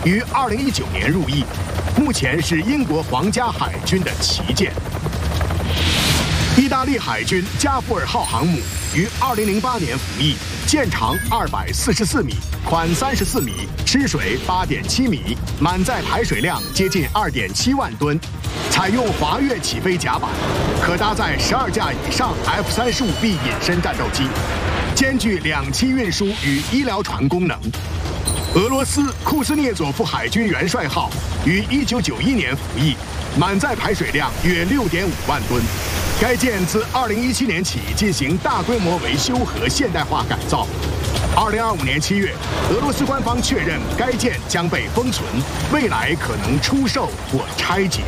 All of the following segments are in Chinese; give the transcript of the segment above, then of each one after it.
于2019年入役，目前是英国皇家海军的旗舰。意大利海军加布尔号航母于2008年服役，舰长244米，宽34米，吃水8.7米，满载排水量接近2.7万吨。采用滑跃起飞甲板，可搭载12架以上 F-35B 隐身战斗机，兼具2栖运输与医疗船功能。俄罗斯库斯涅佐夫海军元帅号于1991年服役，满载排水量约6.5万吨。该舰自2017年起进行大规模维修和现代化改造。2025年7月，俄罗斯官方确认该舰将被封存，未来可能出售或拆解。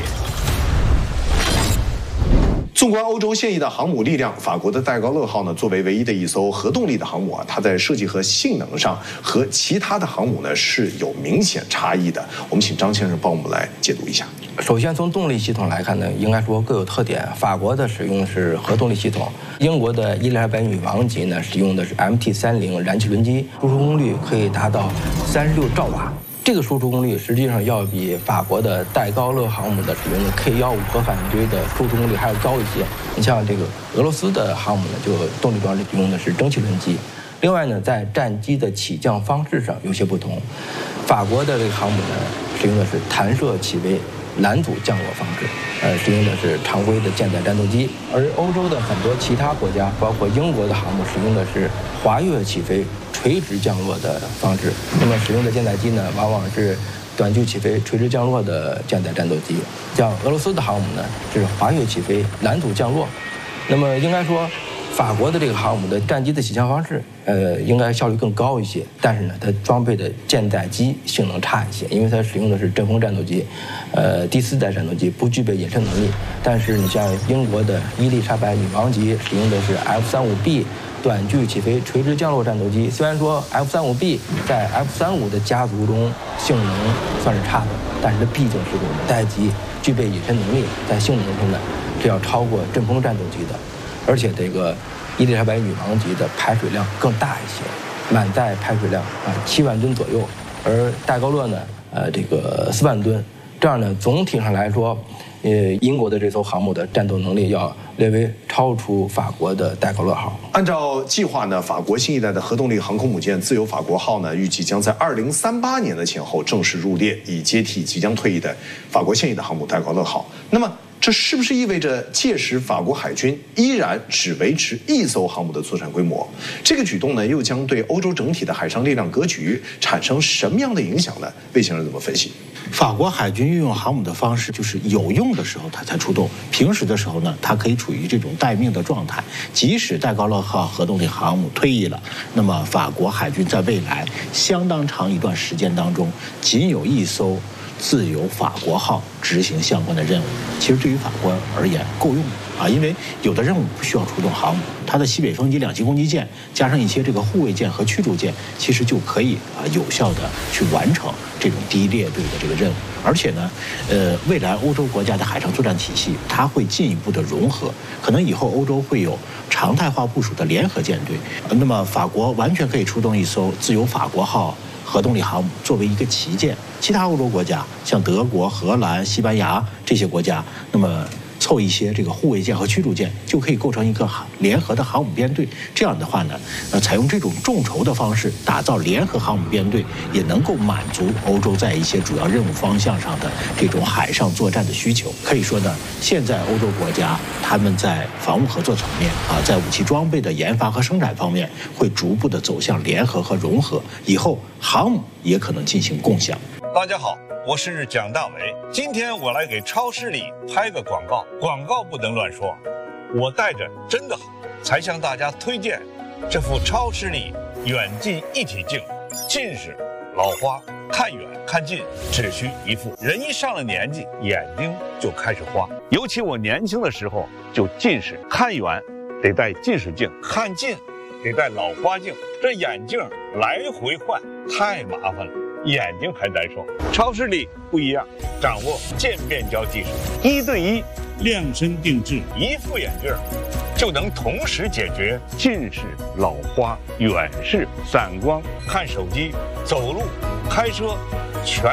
纵观欧洲现役的航母力量，法国的戴高乐号呢，作为唯一的一艘核动力的航母啊，它在设计和性能上和其他的航母呢是有明显差异的。我们请张先生帮我们来解读一下。 首先从动力系统来看呢，应该说各有特点。法国的使用的是核动力系统，英国的伊丽莎白女王级呢使用的是 MT-30燃气轮机，输出功率可以达到36兆瓦。这个输出功率实际上要比法国的戴高乐航母的使用的 K-15核反应堆的输出功率还要高一些。你像这个俄罗斯的航母呢，就动力装置用的是蒸汽轮机。另外呢，在战机的起降方式上有些不同，法国的这个航母呢使用的是弹射起飞拦阻降落方式，使用的是常规的舰载战斗机，而欧洲的很多其他国家，包括英国的航母使用的是滑跃起飞、垂直降落的方式。那么使用的舰载机呢，往往是短距起飞、垂直降落的舰载战斗机。像俄罗斯的航母呢，是滑跃起飞、拦阻降落。那么应该说，法国的这个航母的战机的起降方式，应该效率更高一些，但是呢，它装备的舰载机性能差一些，因为它使用的是阵风战斗机，第4代战斗机不具备隐身能力。但是你像英国的伊丽莎白女王级使用的是 F-35B 短距起飞垂直降落战斗机，虽然说 F-35B 在 F-35的家族中性能算是差的，但是它毕竟是个母代机，具备隐身能力，在性能上呢是要超过阵风战斗机的。而且这个伊丽莎白女王级的排水量更大一些，满载排水量7万吨左右，而戴高乐呢，这个4万吨。这样呢，总体上来说，英国的这艘航母的战斗能力要略微超出法国的戴高乐号。 按照计划呢，法国新一代的核动力航空母舰自由法国号呢，预计将在2038年的前后正式入列，以接替即将退役的法国现役的航母戴高乐号。那么，这是不是意味着届时法国海军依然只维持一艘航母的作战规模？这个举动呢，又将对欧洲整体的海上力量格局产生什么样的影响呢？魏先生怎么分析？ 法国海军运用航母的方式，就是有用的时候它才出动，平时的时候呢，它可以处于这种待命的状态。即使戴高乐号核动力航母退役了，那么法国海军在未来相当长一段时间当中，仅有一艘自由法国号执行相关的任务，其实对于法国而言够用的啊，因为有的任务不需要出动航母，它的西北风级2栖攻击舰加上一些这个护卫舰和驱逐舰，其实就可以有效的去完成这种第一列队的这个任务。而且呢，未来欧洲国家的海上作战体系，它会进一步的融合，可能以后欧洲会有常态化部署的联合舰队。那么法国完全可以出动一艘自由法国号核动力航母作为一个旗舰，其他欧洲国家像德国、荷兰、西班牙这些国家，那么凑一些这个护卫舰和驱逐舰，就可以构成一个联合的航母编队。这样的话呢，采用这种众筹的方式打造联合航母编队，也能够满足欧洲在一些主要任务方向上的这种海上作战的需求。可以说呢，现在欧洲国家他们在防务合作层面在武器装备的研发和生产方面，会逐步的走向联合和融合，以后航母也可能进行共享。 大家好，我是蒋大为，今天我来给超视力拍个广告，广告不能乱说，我带着真的好，才向大家推荐这副超视力远近一体镜，近视、老花、看远看近只需一副。人一上了年纪，眼睛就开始花，尤其我年轻的时候就近视，看远得戴近视镜，看近得戴老花镜，这眼镜来回换太麻烦了，眼睛还难受。超视力不一样，掌握渐变焦技术，1对1 量身定制， 一副眼镜就能同时解决近视、老花、远视、散光、看手机、走路、开车，全